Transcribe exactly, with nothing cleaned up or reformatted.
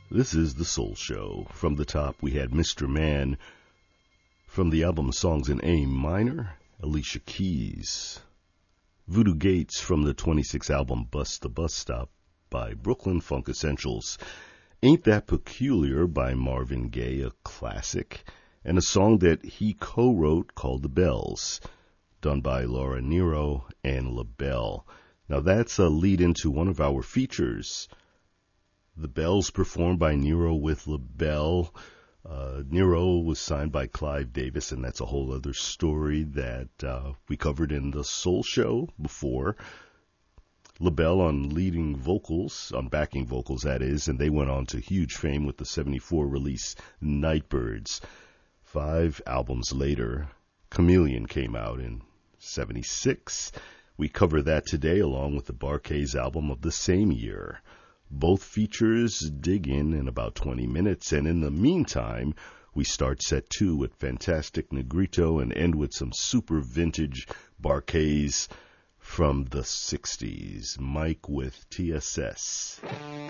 This is The Soul Show. From the top, we had Mister Man. From the album Songs in A Minor, Alicia Keys. Voodoo Gates from the twenty-six album Bust the Bus Stop by Brooklyn Funk Essentials. Ain't That Peculiar by Marvin Gaye, a classic, and a song that he co-wrote called The Bells, done by Laura Nyro and LaBelle. Now that's a lead into one of our features. The Bells performed by Nyro with LaBelle. Uh, Nyro was signed by Clive Davis, and that's a whole other story that uh, we covered in the Soul Show before. LaBelle on leading vocals, on backing vocals that is, and they went on to huge fame with the seventy-four release Nightbirds. Five albums later, Chameleon came out in seventy-six. We cover that today along with the Bar-Kays album of the same year. Both features dig in in about twenty minutes, and in the meantime, we start set two with Fantastic Negrito and end with some super vintage Bar-Kays from the sixties. Mike with T S S.